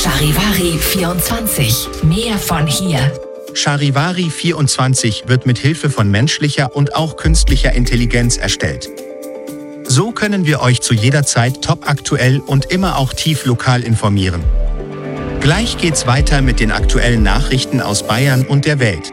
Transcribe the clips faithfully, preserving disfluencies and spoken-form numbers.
Charivari vierundzwanzig. Mehr von hier. Charivari vierundzwanzig wird mit Hilfe von menschlicher und auch künstlicher Intelligenz erstellt. So können wir euch zu jeder Zeit topaktuell und immer auch tief lokal informieren. Gleich geht's weiter mit den aktuellen Nachrichten aus Bayern und der Welt.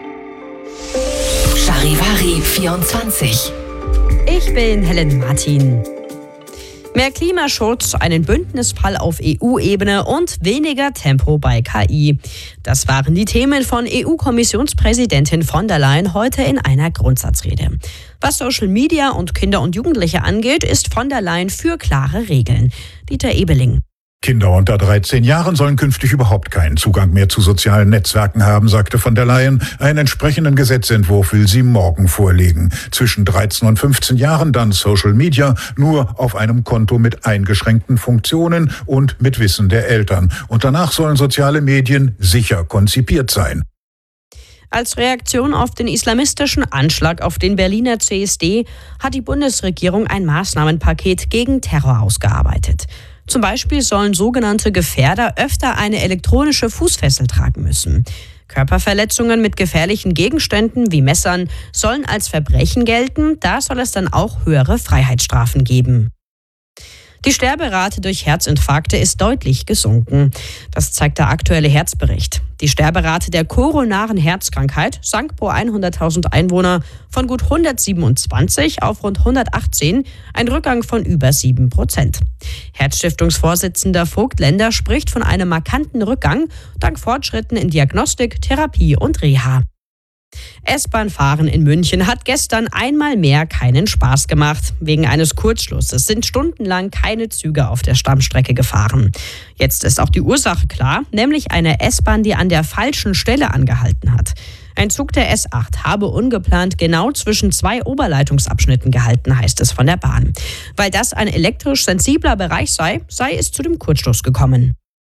Charivari vierundzwanzig. Ich bin Helen Martin. Mehr Klimaschutz, einen Bündnisfall auf E U-Ebene und weniger Tempo bei K I. Das waren die Themen von E U-Kommissionspräsidentin von der Leyen heute in einer Grundsatzrede. Was Social Media und Kinder und Jugendliche angeht, ist von der Leyen für klare Regeln. Dieter Ebeling. Kinder unter dreizehn Jahren sollen künftig überhaupt keinen Zugang mehr zu sozialen Netzwerken haben, sagte von der Leyen. Einen entsprechenden Gesetzentwurf will sie morgen vorlegen. Zwischen dreizehn und fünfzehn Jahren dann Social Media, nur auf einem Konto mit eingeschränkten Funktionen und mit Wissen der Eltern. Und danach sollen soziale Medien sicher konzipiert sein. Als Reaktion auf den islamistischen Anschlag auf den Berliner C S D hat die Bundesregierung ein Maßnahmenpaket gegen Terror ausgearbeitet. Zum Beispiel sollen sogenannte Gefährder öfter eine elektronische Fußfessel tragen müssen. Körperverletzungen mit gefährlichen Gegenständen wie Messern sollen als Verbrechen gelten. Da soll es dann auch höhere Freiheitsstrafen geben. Die Sterberate durch Herzinfarkte ist deutlich gesunken. Das zeigt der aktuelle Herzbericht. Die Sterberate der koronaren Herzkrankheit sank pro hunderttausend Einwohner von gut hundertsiebenundzwanzig auf rund hundertachtzehn, ein Rückgang von über sieben Prozent. Herzstiftungsvorsitzender Vogt-Lender spricht von einem markanten Rückgang dank Fortschritten in Diagnostik, Therapie und Reha. S-Bahn-Fahren in München hat gestern einmal mehr keinen Spaß gemacht. Wegen eines Kurzschlusses sind stundenlang keine Züge auf der Stammstrecke gefahren. Jetzt ist auch die Ursache klar, nämlich eine S-Bahn, die an der falschen Stelle angehalten hat. Ein Zug der S acht habe ungeplant genau zwischen zwei Oberleitungsabschnitten gehalten, heißt es von der Bahn. Weil das ein elektrisch sensibler Bereich sei, sei es zu dem Kurzschluss gekommen.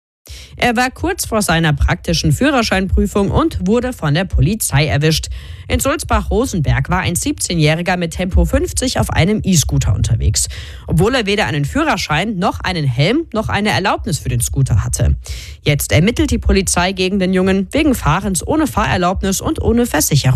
Er war kurz vor seiner praktischen Führerscheinprüfung und wurde von der Polizei erwischt. In Sulzbach-Rosenberg war ein siebzehnjähriger mit Tempo fünfzig auf einem E-Scooter unterwegs, obwohl er weder einen Führerschein noch einen Helm noch eine Erlaubnis für den Scooter hatte. Jetzt ermittelt die Polizei gegen den Jungen wegen Fahrens ohne Fahrerlaubnis und ohne Versicherung.